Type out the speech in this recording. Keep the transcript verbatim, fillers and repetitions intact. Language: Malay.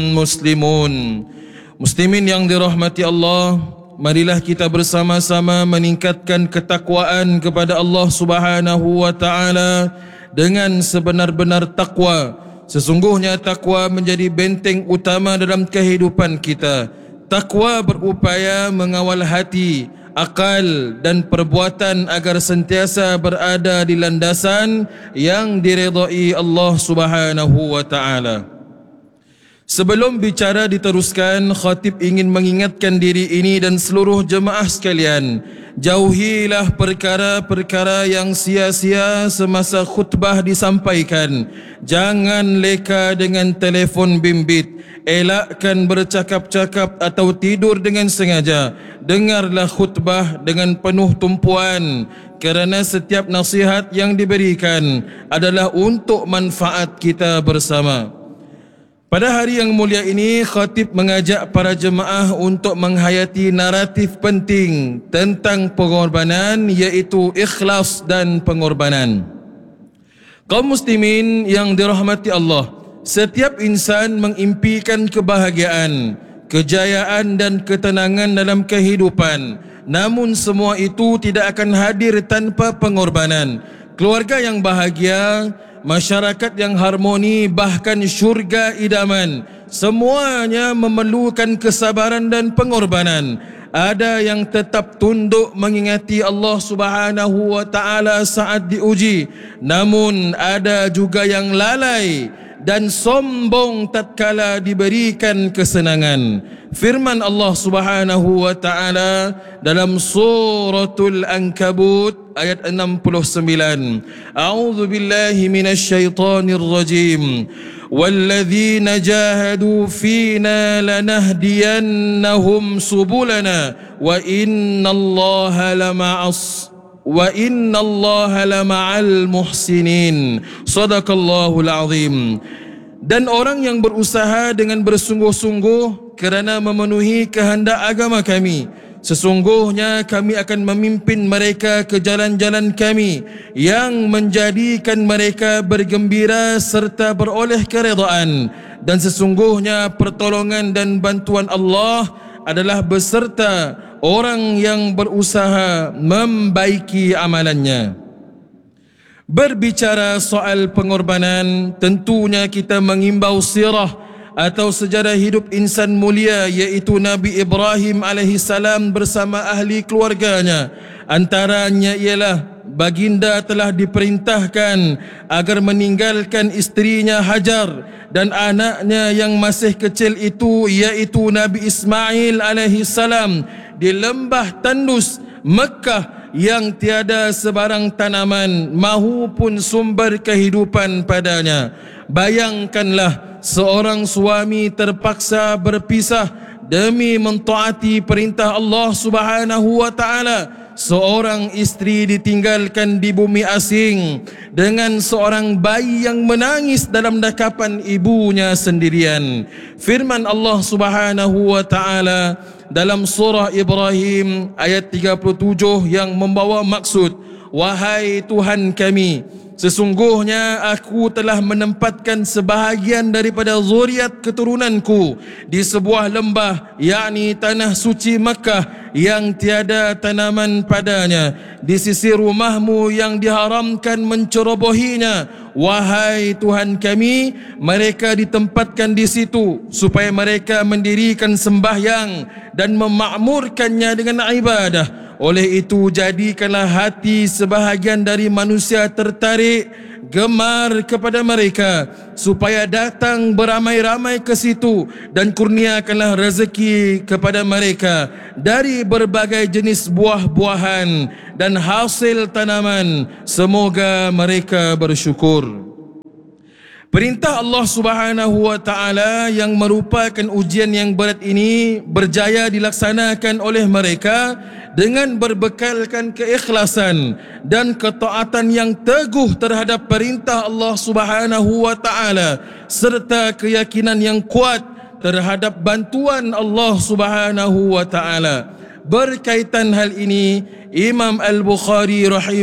Muslimun, muslimin yang dirahmati Allah, marilah kita bersama-sama meningkatkan ketakwaan kepada Allah Subhanahu wa taala dengan sebenar-benar takwa. Sesungguhnya takwa menjadi benteng utama dalam kehidupan kita. Takwa berupaya mengawal hati, akal dan perbuatan agar sentiasa berada di landasan yang diredai Allah Subhanahu wa taala. Sebelum bicara diteruskan, khatib ingin mengingatkan diri ini dan seluruh jemaah sekalian, jauhilah perkara-perkara yang sia-sia semasa khutbah disampaikan. Jangan leka dengan telefon bimbit, elakkan bercakap-cakap atau tidur dengan sengaja. Dengarlah khutbah dengan penuh tumpuan, kerana setiap nasihat yang diberikan adalah untuk manfaat kita bersama. Pada hari yang mulia ini, khatib mengajak para jemaah untuk menghayati naratif penting tentang pengorbanan, iaitu ikhlas dan pengorbanan. Kaum muslimin yang dirahmati Allah, setiap insan mengimpikan kebahagiaan, kejayaan dan ketenangan dalam kehidupan. Namun semua itu tidak akan hadir tanpa pengorbanan. Keluarga yang bahagia, masyarakat yang harmoni, bahkan syurga idaman, semuanya memerlukan kesabaran dan pengorbanan. Ada yang tetap tunduk mengingati Allah Subhanahu wa taala saat diuji, namun ada juga yang lalai dan sombong tatkala diberikan kesenangan. Firman Allah Subhanahu wa taala dalam suratul Ankabut ayat enam puluh sembilan, A'udzu billahi minasyaitonir rajim. Walladzina jahadu fina lanahdiyannahum subulana wa innallaha lama'as wa innallaha lama'al muhsinin. Shadaqallahul azim. Dan orang yang berusaha dengan bersungguh-sungguh kerana memenuhi kehendak agama kami, sesungguhnya kami akan memimpin mereka ke jalan-jalan kami yang menjadikan mereka bergembira serta beroleh keredaan. Dan sesungguhnya pertolongan dan bantuan Allah adalah beserta orang yang berusaha membaiki amalannya. Berbicara soal pengorbanan, tentunya kita mengimbau sirah atau sejarah hidup insan mulia, iaitu Nabi Ibrahim alaihissalam bersama ahli keluarganya. Antaranya ialah baginda telah diperintahkan agar meninggalkan isterinya Hajar dan anaknya yang masih kecil itu, iaitu Nabi Ismail alaihissalam, di lembah tandus Mekah yang tiada sebarang tanaman mahupun sumber kehidupan padanya. Bayangkanlah seorang suami terpaksa berpisah demi mentaati perintah Allah Subhanahu wa taala. Seorang isteri ditinggalkan di bumi asing dengan seorang bayi yang menangis dalam dakapan ibunya sendirian. Firman Allah Subhanahu wa taala dalam surah Ibrahim ayat tiga puluh tujuh yang membawa maksud, wahai Tuhan kami, sesungguhnya aku telah menempatkan sebahagian daripada zuriat keturunanku di sebuah lembah, yakni tanah suci Makkah yang tiada tanaman padanya, di sisi rumahmu yang diharamkan mencerobohinya. Wahai Tuhan kami, mereka ditempatkan di situ supaya mereka mendirikan sembahyang dan memakmurkannya dengan ibadah. Oleh itu, jadikanlah hati sebahagian dari manusia tertarik, gemar kepada mereka, supaya datang beramai-ramai ke situ, dan kurniakanlah rezeki kepada mereka dari berbagai jenis buah-buahan dan hasil tanaman. Semoga mereka bersyukur. Perintah Allah Subhanahu wa taala yang merupakan ujian yang berat ini berjaya dilaksanakan oleh mereka dengan berbekalkan keikhlasan dan ketaatan yang teguh terhadap perintah Allah Subhanahu wa taala serta keyakinan yang kuat terhadap bantuan Allah Subhanahu wa taala. Berkaitan hal ini, Imam Al-Bukhari rahimahullah